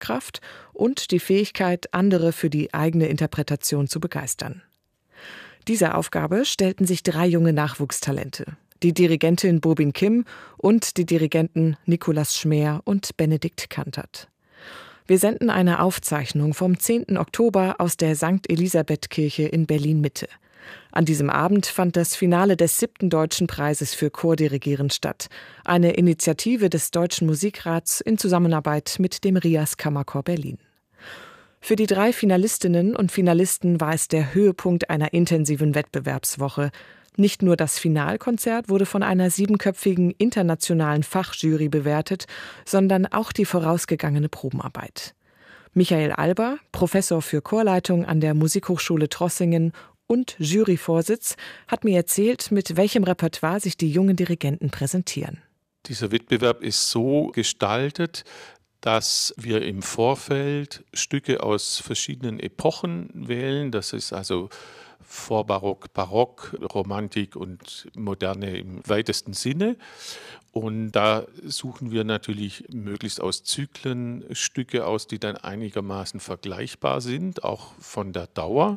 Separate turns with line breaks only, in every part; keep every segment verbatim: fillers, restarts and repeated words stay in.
Wirkkraft und die Fähigkeit, andere für die eigene Interpretation zu begeistern. Dieser Aufgabe stellten sich drei junge Nachwuchstalente: die Dirigentin Bobin Kim und die Dirigenten Nikolaus Schmeer und Benedikt Kantert. Wir senden eine Aufzeichnung vom zehnten Oktober aus der Sankt Elisabeth-Kirche in Berlin-Mitte. An diesem Abend fand das Finale des siebten Deutschen Preises für Chordirigieren statt, eine Initiative des Deutschen Musikrats in Zusammenarbeit mit dem RIAS Kammerchor Berlin. Für die drei Finalistinnen und Finalisten war es der Höhepunkt einer intensiven Wettbewerbswoche. Nicht nur das Finalkonzert wurde von einer siebenköpfigen internationalen Fachjury bewertet, sondern auch die vorausgegangene Probenarbeit. Michael Alber, Professor für Chorleitung an der Musikhochschule Trossingen und Juryvorsitz, hat mir erzählt, mit welchem Repertoire sich die jungen Dirigenten präsentieren.
Dieser Wettbewerb ist so gestaltet, dass wir im Vorfeld Stücke aus verschiedenen Epochen wählen. Das ist also Vorbarock, Barock, Romantik und Moderne im weitesten Sinne. Und da suchen wir natürlich möglichst aus Zyklen Stücke aus, die dann einigermaßen vergleichbar sind, auch von der Dauer.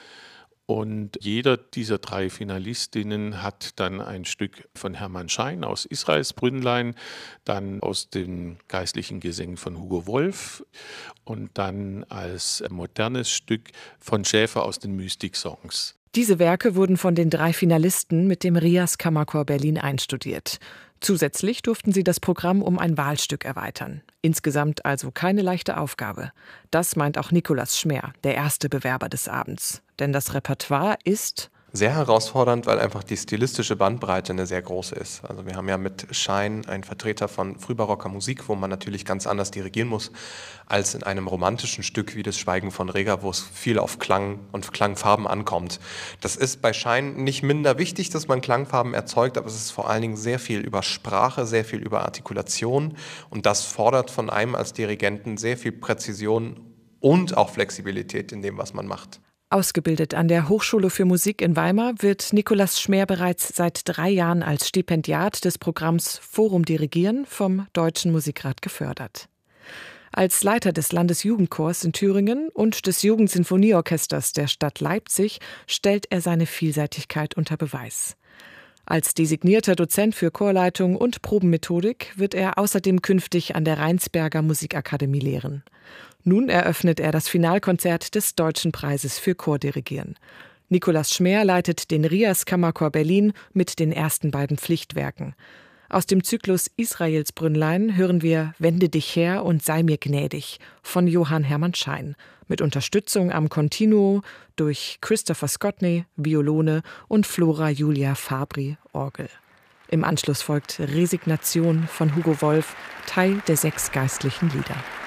Und jeder dieser drei Finalistinnen hat dann ein Stück von Hermann Schein aus Israels Brünnlein, dann aus den geistlichen Gesängen von Hugo Wolf und dann als modernes Stück von Schäfer aus den Mystik-Songs.
Diese Werke wurden von den drei Finalisten mit dem RIAS Kammerchor Berlin einstudiert. Zusätzlich durften sie das Programm um ein Wahlstück erweitern. Insgesamt also keine leichte Aufgabe. Das meint auch Nikolaus Schmeer, der erste Bewerber des Abends. Denn das Repertoire ist
sehr herausfordernd, weil einfach die stilistische Bandbreite eine sehr große ist. Also wir haben ja mit Schein einen Vertreter von frühbarocker Musik, wo man natürlich ganz anders dirigieren muss, als in einem romantischen Stück wie das Schweigen von Reger, wo es viel auf Klang und Klangfarben ankommt. Das ist bei Schein nicht minder wichtig, dass man Klangfarben erzeugt, aber es ist vor allen Dingen sehr viel über Sprache, sehr viel über Artikulation und das fordert von einem als Dirigenten sehr viel Präzision und auch Flexibilität in dem, was man macht.
Ausgebildet an der Hochschule für Musik in Weimar wird Nikolaus Schmeer bereits seit drei Jahren als Stipendiat des Programms Forum Dirigieren vom Deutschen Musikrat gefördert. Als Leiter des Landesjugendchors in Thüringen und des Jugendsinfonieorchesters der Stadt Leipzig stellt er seine Vielseitigkeit unter Beweis. Als designierter Dozent für Chorleitung und Probenmethodik wird er außerdem künftig an der Rheinsberger Musikakademie lehren. Nun eröffnet er das Finalkonzert des Deutschen Preises für Chordirigieren. Nikolaus Schmeer leitet den RIAS Kammerchor Berlin mit den ersten beiden Pflichtwerken. Aus dem Zyklus Israels Brünnlein hören wir Wende dich her und sei mir gnädig von Johann Hermann Schein mit Unterstützung am Continuo durch Christopher Scotney, Violone und Flora Julia Fabri, Orgel. Im Anschluss folgt Resignation von Hugo Wolf, Teil der sechs geistlichen Lieder.